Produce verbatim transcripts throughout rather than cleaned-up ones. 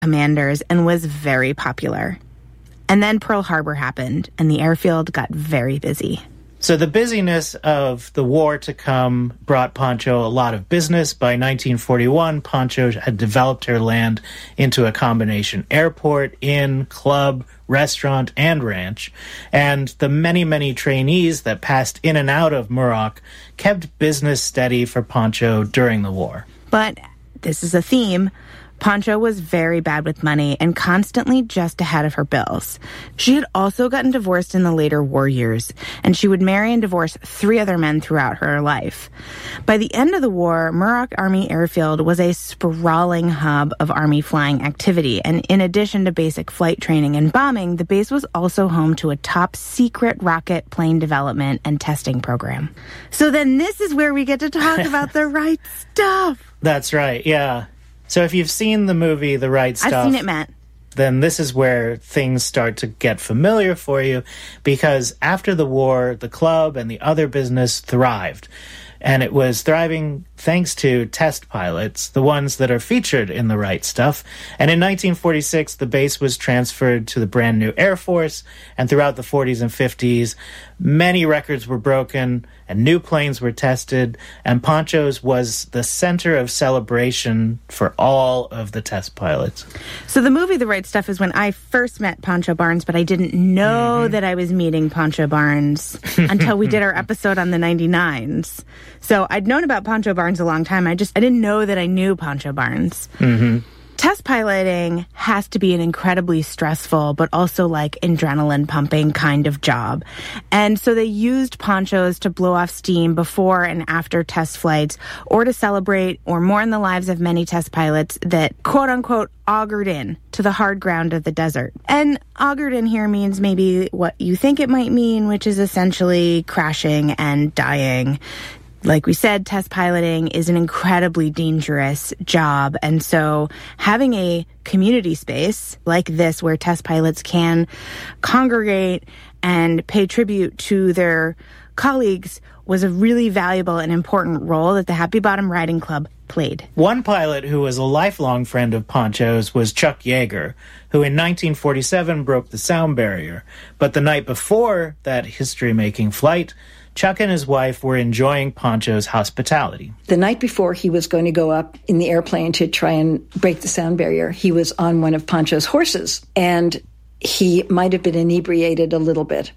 commanders and was very popular. And then Pearl Harbor happened, and the airfield got very busy. So the busyness of the war to come brought Pancho a lot of business. By nineteen forty-one, Pancho had developed her land into a combination airport, inn, club, restaurant, and ranch. And the many, many trainees that passed in and out of Muroc kept business steady for Pancho during the war. But this is a theme. Pancho was very bad with money and constantly just ahead of her bills. She had also gotten divorced in the later war years, and she would marry and divorce three other men throughout her life. By the end of the war, Muroc Army Airfield was a sprawling hub of Army flying activity, and in addition to basic flight training and bombing, the base was also home to a top-secret rocket plane development and testing program. So then this is where we get to talk about The Right Stuff. That's right, yeah. So if you've seen the movie The Right Stuff... I've seen it, Matt. Then this is where things start to get familiar for you, because after the war, the club and the other business thrived. And it was thriving thanks to test pilots, the ones that are featured in The Right Stuff. And in nineteen forty-six, the base was transferred to the brand new Air Force. And throughout the forties and fifties, many records were broken and new planes were tested. And Pancho's was the center of celebration for all of the test pilots. So the movie The Right Stuff is when I first met Pancho Barnes, but I didn't know mm-hmm. that I was meeting Pancho Barnes until we did our episode on the ninety-nines. So I'd known about Pancho Barnes a long time. I just, I didn't know that I knew Pancho Barnes. Mm-hmm. Test piloting has to be an incredibly stressful, but also like adrenaline pumping kind of job. And so they used ponchos to blow off steam before and after test flights, or to celebrate or mourn the lives of many test pilots that quote unquote augured in to the hard ground of the desert. And augured in here means maybe what you think it might mean, which is essentially crashing and dying. Like we said, test piloting is an incredibly dangerous job. And so having a community space like this where test pilots can congregate and pay tribute to their colleagues was a really valuable and important role that the Happy Bottom Riding Club played. One pilot who was a lifelong friend of Pancho's was Chuck Yeager, who in nineteen forty-seven broke the sound barrier. But the night before that history-making flight, Chuck and his wife were enjoying Pancho's hospitality. The night before he was going to go up in the airplane to try and break the sound barrier, he was on one of Pancho's horses, and he might have been inebriated a little bit.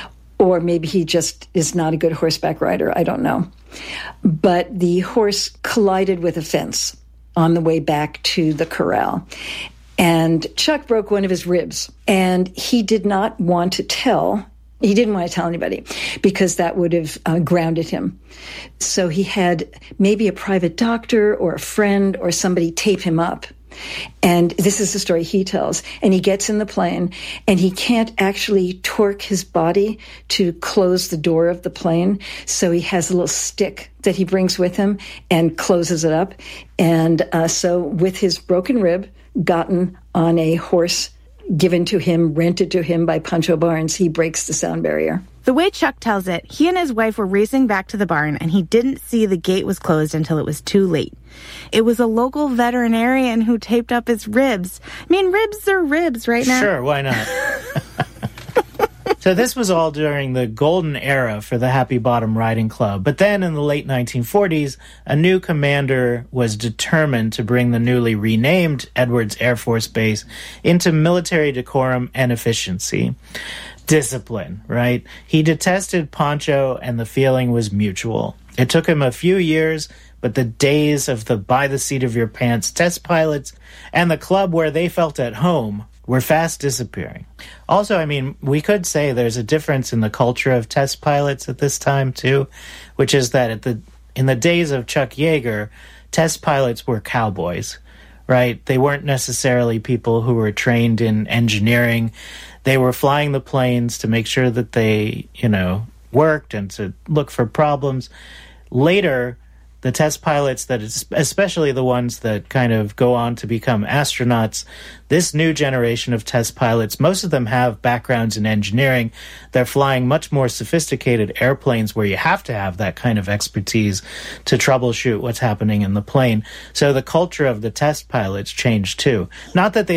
Or maybe he just is not a good horseback rider, I don't know. But the horse collided with a fence on the way back to the corral. And Chuck broke one of his ribs, and he did not want to tell He didn't want to tell anybody because that would have uh, grounded him. So he had maybe a private doctor or a friend or somebody tape him up. And this is the story he tells. And he gets in the plane and he can't actually torque his body to close the door of the plane. So he has a little stick that he brings with him and closes it up. And uh, so with his broken rib gotten on a horse given to him, rented to him by Pancho Barnes, he breaks the sound barrier. The way Chuck tells it, he and his wife were racing back to the barn, and he didn't see the gate was closed until it was too late. It was a local veterinarian who taped up his ribs. I mean, ribs are ribs, right now? Sure, why not? So this was all during the golden era for the Happy Bottom Riding Club. But then in the late nineteen forties, a new commander was determined to bring the newly renamed Edwards Air Force Base into military decorum and efficiency. Discipline, right? He detested Pancho, and the feeling was mutual. It took him a few years, but the days of the by-the-seat-of-your-pants test pilots and the club where they felt at home were fast disappearing. Also, I mean, we could say there's a difference in the culture of test pilots at this time, too, which is that at the in the days of Chuck Yeager, test pilots were cowboys, right? They weren't necessarily people who were trained in engineering. They were flying the planes to make sure that they, you know, worked and to look for problems. Later, the test pilots, that is, especially the ones that kind of go on to become astronauts, this new generation of test pilots, most of them have backgrounds in engineering. They're flying much more sophisticated airplanes where you have to have that kind of expertise to troubleshoot what's happening in the plane. So the culture of the test pilots changed too. Not that they